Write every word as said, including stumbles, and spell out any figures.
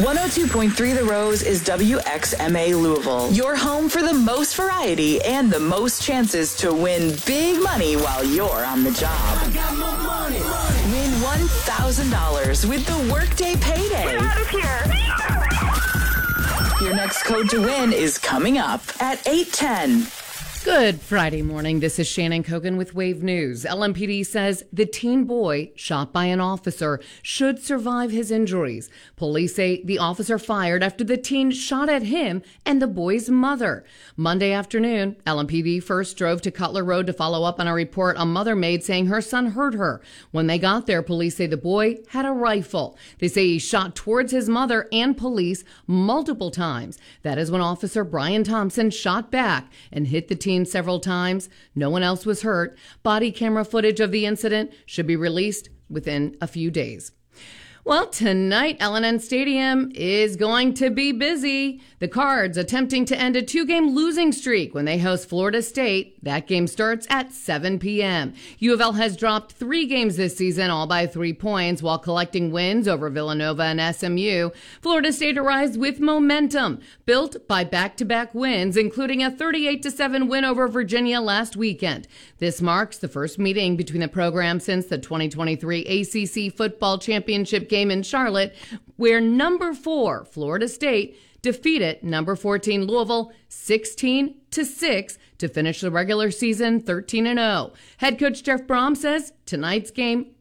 one oh two point three The Rose is W X M A Louisville, your home for the most variety and the most chances to win big money while you're on the job. I got more money. Win one thousand dollars with the Workday Payday. Get out of here. Your next code to win is coming up at eight ten. Good Friday morning. This is Shannon Kogan with Wave News. L M P D says the teen boy shot by an officer should survive his injuries. Police say the officer fired after the teen shot at him and the boy's mother. Monday afternoon, L M P D first drove to Cutler Road to follow up on a report a mother made saying her son hurt her. When they got there, police say the boy had a rifle. They say he shot towards his mother and police multiple times. That is when Officer Brian Thompson shot back and hit the teen several times. No one else was hurt. Body camera footage of the incident should be released within a few days. Well, tonight, L N N Stadium is going to be busy. The Cards attempting to end a two-game losing streak when they host Florida State. That game starts at seven p.m. U of L has dropped three games this season, all by three points, while collecting wins over Villanova and S M U. Florida State arrives with momentum, built by back-to-back wins, including a thirty-eight to seven win over Virginia last weekend. This marks the first meeting between the programs since the twenty twenty-three A C C Football Championship game in Charlotte, where number four, Florida State, defeated number fourteen Louisville sixteen to six to finish the regular season thirteen and oh. Head coach Jeff Brom says tonight's game